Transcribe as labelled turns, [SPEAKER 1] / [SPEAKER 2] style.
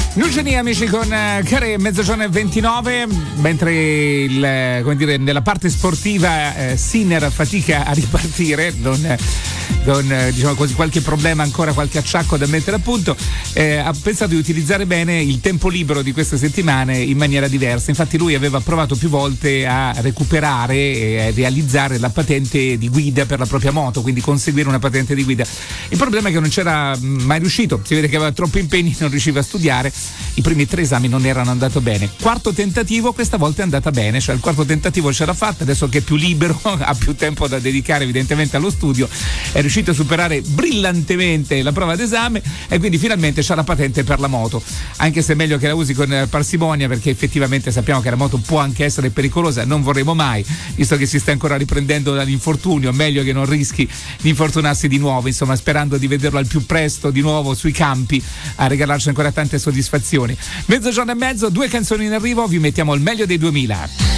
[SPEAKER 1] Nucini amici con Care, mezzogiorno e 29, mentre nella parte sportiva Sinner fatica a ripartire con diciamo così qualche problema ancora, qualche acciacco da mettere a punto, ha pensato di utilizzare bene il tempo libero di queste settimane in maniera diversa. Infatti lui aveva provato più volte a recuperare e a realizzare la patente di guida per la propria moto, quindi conseguire una patente di guida. Il problema è che non c'era mai riuscito, si vede che aveva troppi impegni, non riusciva a studiare, i primi 3 esami non erano andati bene. Quarto tentativo, questa volta è andata bene, cioè il quarto tentativo ce l'ha fatta, adesso che è più libero, ha più tempo da dedicare evidentemente allo studio, è riuscito a superare brillantemente la prova d'esame e quindi finalmente c'ha la patente per la moto, anche se è meglio che la usi con parsimonia, perché effettivamente sappiamo che la moto può anche essere pericolosa, non vorremmo mai, visto che si sta ancora riprendendo dall'infortunio, meglio che non rischi di infortunarsi di nuovo, insomma, sperando di vederlo al più presto di nuovo sui campi a regalarci ancora tante soddisfazioni. Mezzogiorno e mezzo, 2 canzoni in arrivo, vi mettiamo il meglio dei 2000.